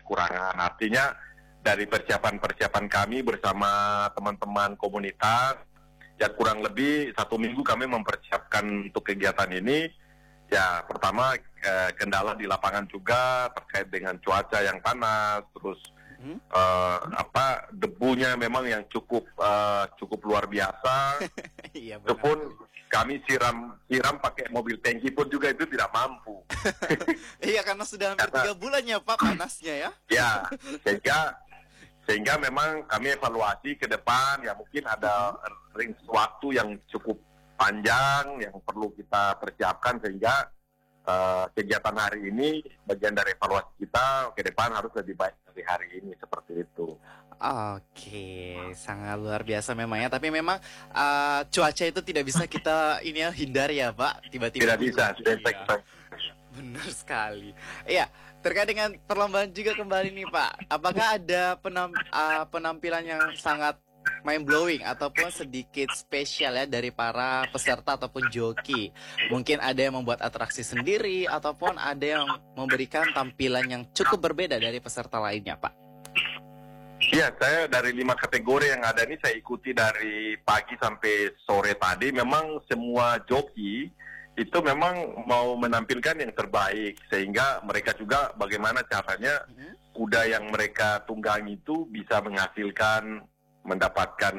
kekurangan. Artinya dari persiapan-persiapan kami bersama teman-teman komunitas, ya kurang lebih 1 minggu kami mempersiapkan untuk kegiatan ini. Ya pertama kendala di lapangan juga terkait dengan cuaca yang panas, terus debunya memang yang cukup luar biasa. Iya Itu benar. pun kami siram pakai mobil tangki pun juga itu tidak mampu. Iya, karena sudah hampir Karena 3 bulan ya Pak panasnya ya. ya sehingga memang kami evaluasi ke depan, ya mungkin ada range waktu yang cukup panjang yang perlu kita persiapkan, sehingga kegiatan hari ini bagian dari evaluasi kita ke depan harus lebih baik dari hari ini, seperti itu. Oke, sangat luar biasa memang ya. Tapi memang cuaca itu tidak bisa kita ini ya hindari ya Pak. Tiba-tiba Tidak bisa, sudah iya. Benar sekali. Iya, terkait dengan perlombaan juga kembali nih Pak. Apakah ada penampilan yang sangat mind blowing ataupun sedikit spesial ya dari para peserta ataupun joki? Mungkin ada yang membuat atraksi sendiri ataupun ada yang memberikan tampilan yang cukup berbeda dari peserta lainnya Pak. Iya, saya dari 5 kategori yang ada ini saya ikuti dari pagi sampai sore tadi. Memang semua joki itu memang mau menampilkan yang terbaik, sehingga mereka juga bagaimana caranya kuda yang mereka tunggangi itu bisa mendapatkan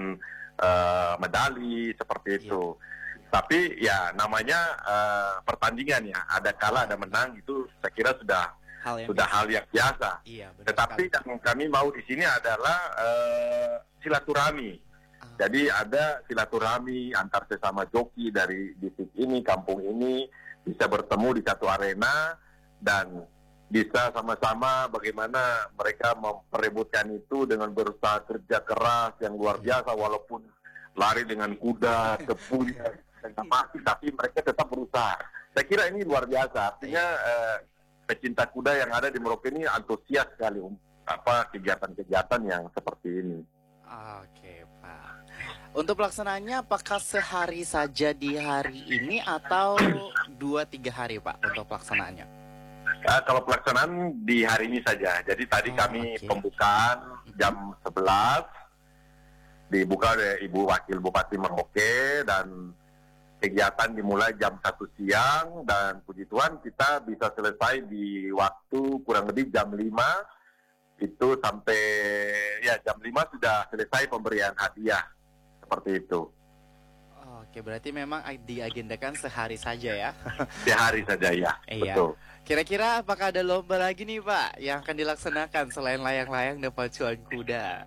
medali seperti itu. Tapi ya namanya pertandingan ya, ada kalah ada menang, itu saya kira sudah hal yang biasa. Iya, benar Tetapi sekali. yang kami mau di sini adalah silaturahmi. Jadi ada silaturahmi antar sesama joki dari distrik ini, kampung ini, bisa bertemu di satu arena dan bisa sama-sama bagaimana mereka memperebutkan itu dengan berusaha kerja keras yang luar biasa, walaupun lari dengan kuda, tepunya, mati, tapi mereka tetap berusaha. Saya kira ini luar biasa. Artinya pecinta kuda yang ada di Merauke ini antusias sekali kegiatan-kegiatan yang seperti ini. Oke Pak. Untuk pelaksanaannya apakah sehari saja di hari ini atau 2-3 hari Pak untuk pelaksanaannya? Kalau pelaksanaan di hari ini saja. Jadi tadi kami pembukaan jam 11, dibuka oleh Ibu Wakil Bupati Merauke, dan kegiatan dimulai jam 1 siang, dan puji Tuhan kita bisa selesai di waktu kurang lebih jam 5, itu sampai ya jam 5 sudah selesai pemberian hadiah, seperti itu. Oke, berarti memang diagendakan sehari saja ya? Sehari saja ya, Iya. betul. Kira-kira apakah ada lomba lagi nih Pak yang akan dilaksanakan selain layang-layang dan pacuan kuda?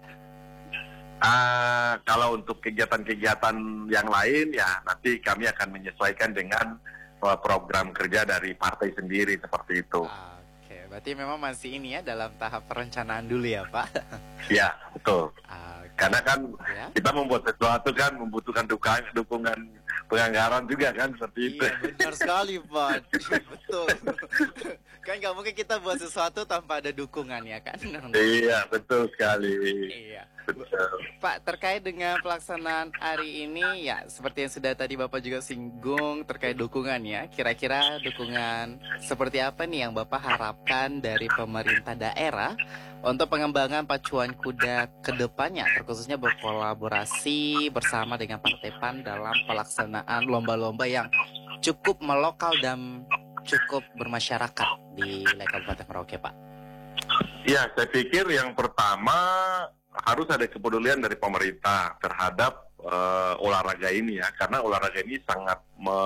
Kalau untuk kegiatan-kegiatan yang lain ya nanti kami akan menyesuaikan dengan program kerja dari partai sendiri, seperti itu. Oke, berarti memang masih ini ya dalam tahap perencanaan dulu ya Pak? Ya, betul. Karena kan Ya. kita membuat sesuatu kan membutuhkan dukungan penganggaran juga kan, seperti itu. Iya, benar sekali Pak. Betul. Kan nggak mungkin kita buat sesuatu tanpa ada dukungan ya kan? Iya, betul sekali. Iya. Betul. Pak, terkait dengan pelaksanaan hari ini ya seperti yang sudah tadi Bapak juga singgung terkait dukungan ya. Kira-kira dukungan seperti apa nih yang Bapak harapkan dari pemerintah daerah untuk pengembangan pacuan kuda ke depannya, terkhususnya berkolaborasi bersama dengan Partai PAN dalam pelaksanaan lomba-lomba yang cukup melokal dan cukup bermasyarakat di wilayah Kabupaten Merauke, Pak? Ya, saya pikir yang pertama harus ada kepedulian dari pemerintah terhadap olahraga ini ya, karena olahraga ini sangat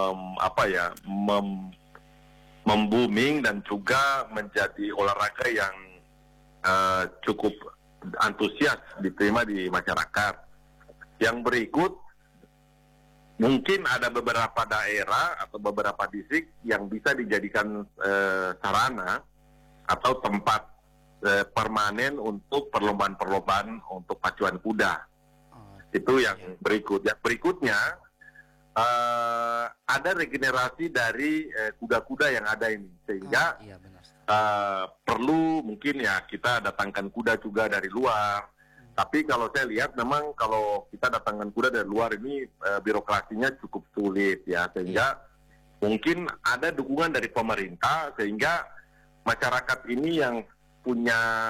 membooming dan juga menjadi olahraga yang cukup antusias diterima di masyarakat. Yang berikut, mungkin ada beberapa daerah atau beberapa distrik yang bisa dijadikan sarana atau tempat permanen untuk perlombaan-perlombaan untuk pacuan kuda. Itu yang berikut. Yang berikutnya ada regenerasi dari kuda-kuda yang ada ini, sehingga perlu mungkin ya kita datangkan kuda juga dari luar. Tapi kalau saya lihat memang kalau kita datangkan kuda dari luar ini birokrasinya cukup sulit ya, sehingga mungkin ada dukungan dari pemerintah sehingga masyarakat ini yang punya